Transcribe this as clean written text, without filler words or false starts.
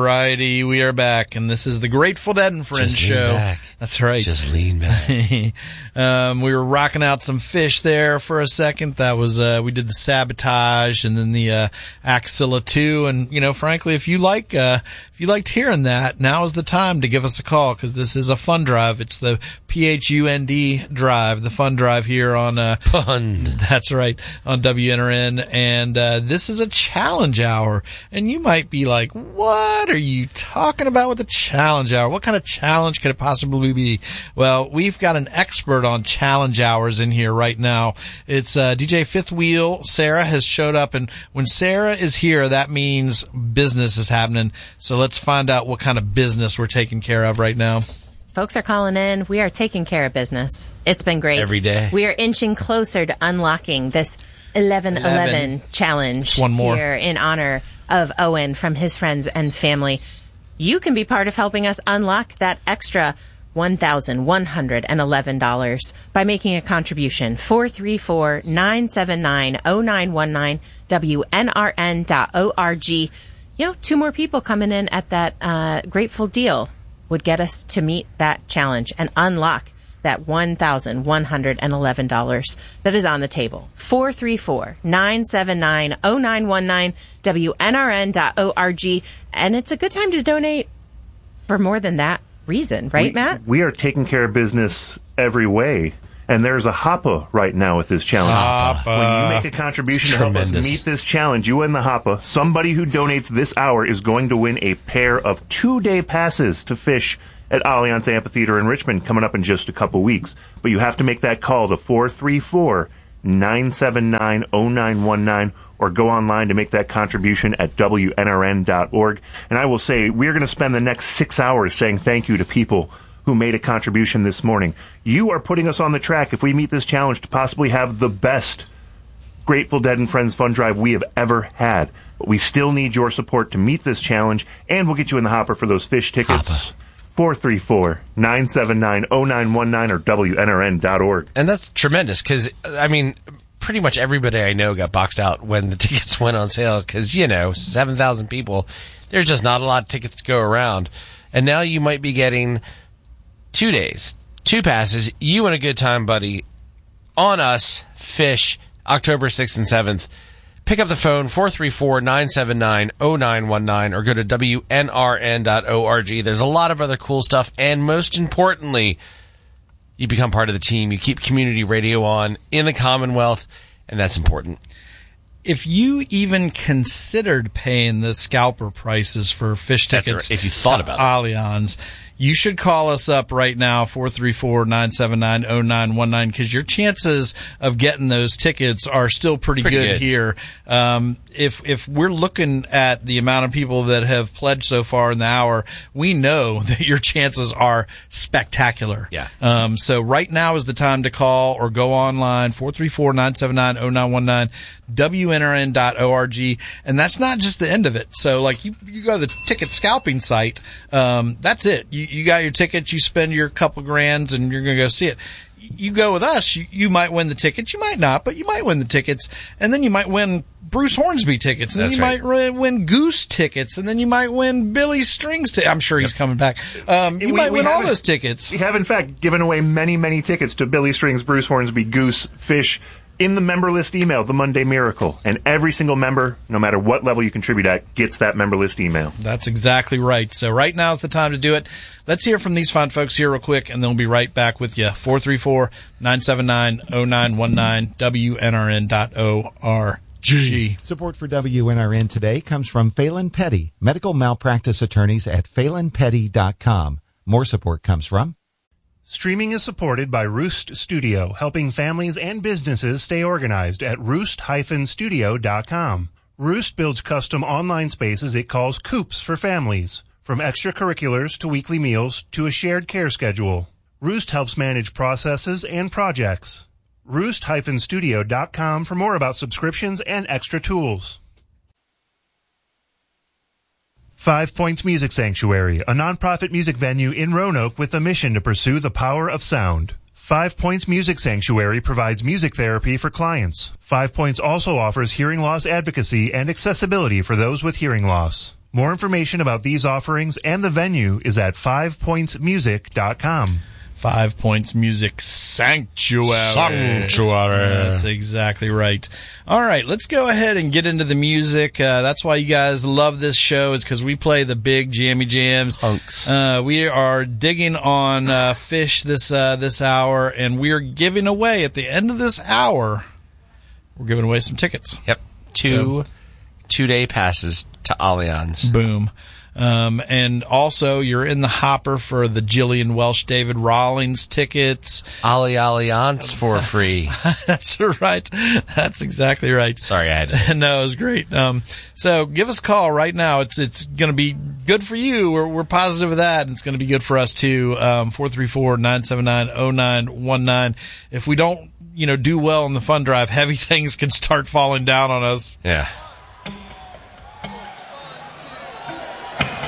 righty, we are back, and this is the Grateful Dead and Friends show. Back. That's right. Just lean back. We were rocking out some Fish there for a second. That was we did the Sabotage and then the Axilla 2. And frankly, if you liked hearing that, now is the time to give us a call, because this is a fun drive. It's the PHUND drive, the fun drive here on Fund. That's right, on WNRN. And this is a challenge hour. And you might be like, what are you talking about with a challenge hour? What kind of challenge could it possibly be? Well, we've got an expert on challenge hours in here right now. It's DJ Fifth Wheel. Sarah has showed up, and when Sarah is here, that means business is happening. So let's find out what kind of business we're taking care of right now. Folks are calling in. We are taking care of business. It's been great. Every day. We are inching closer to unlocking this 11/11 challenge one more here in honor of Owen from his friends and family. You can be part of helping us unlock that extra $1,111 by making a contribution. 434-979-0919, WNRN.org. 2 more people coming in at that grateful deal would get us to meet that challenge and unlock that $1,111 that is on the table. 434-979-0919, WNRN.org. And it's a good time to donate for more than that reason, right, Matt? We are taking care of business every way. And there's a Hoppa right now with this challenge. Hoppa. When you make a contribution to help us meet this challenge, you win the Hoppa. Somebody who donates this hour is going to win a pair of 2-day passes to fish at Allianz Amphitheater in Richmond coming up in just a couple weeks. But you have to make that call to 434-979-0919 or go online to make that contribution at WNRN.org. And I will say, we're going to spend the next 6 hours saying thank you to people who made a contribution this morning. You are putting us on the track, if we meet this challenge, to possibly have the best Grateful Dead and Friends Fund Drive we have ever had. But we still need your support to meet this challenge, and we'll get you in the hopper for those fish tickets. 434-979-0919 or WNRN.org. And that's tremendous, because, pretty much everybody I know got boxed out when the tickets went on sale, because, 7,000 people, there's just not a lot of tickets to go around. And now you might be getting 2 days, 2 passes, you and a good time, buddy, on us, Fish, October 6th and 7th. Pick up the phone, 434-979-0919, or go to WNRN.org. There's a lot of other cool stuff, and most importantly, you become part of the team. You keep community radio on in the Commonwealth, and that's important. If you even considered paying the scalper prices for fish tickets, right, if you thought about Allianz, you should call us up right now, 434-979-0919, because your chances of getting those tickets are still pretty good here. If we're looking at the amount of people that have pledged so far in the hour, we know that your chances are spectacular. Yeah. So right now is the time to call or go online, 434-979-0919, WNRN.org. And that's not just the end of it. So you go to the ticket scalping site, that's it. You got your tickets, you spend your couple grands, and you're going to go see it. You go with us, you might win the tickets. You might not, but you might win the tickets. And then you might win Bruce Hornsby tickets. And then you might win Goose tickets. And then you might win Billy Strings tickets. I'm sure he's coming back. You might win all those tickets. We have, in fact, given away many, many tickets to Billy Strings, Bruce Hornsby, Goose, Fish, in the member list email, The Monday Miracle. And every single member, no matter what level you contribute at, gets that member list email. That's exactly right. So right now is the time to do it. Let's hear from these fine folks here real quick, and then we'll be right back with you. 434-979-0919, WNRN.org. Support for WNRN today comes from Phelan Petty, medical malpractice attorneys at PhelanPetty.com. More support comes from Streaming is supported by Roost Studio, helping families and businesses stay organized at roost-studio.com. Roost builds custom online spaces it calls coops for families, from extracurriculars to weekly meals to a shared care schedule. Roost helps manage processes and projects. Roost-studio.com for more about subscriptions and extra tools. 5 Points Music Sanctuary, a nonprofit music venue in Roanoke with a mission to pursue the power of sound. 5 Points Music Sanctuary provides music therapy for clients. 5 Points also offers hearing loss advocacy and accessibility for those with hearing loss. More information about these offerings and the venue is at fivepointsmusic.com. 5 Points Music Sanctuary. That's exactly right. All right, let's go ahead and get into the music. That's why you guys love this show, is because we play the big jammy jams. Hunks. We are digging on Fish this hour, and we are giving away at the end of this hour. We're giving away some tickets. Yep. Two-day passes to Allianz. Boom. And also, you're in the hopper for the Jillian Welsh, David Rawlings tickets. Allianz for free. That's right. That's exactly right. Sorry, I had to. No, it was great. So give us a call right now. It's going to be good for you. We're positive of that. And it's going to be good for us too. 434-979-0919. If we don't, do well in the fund drive, heavy things can start falling down on us. Yeah.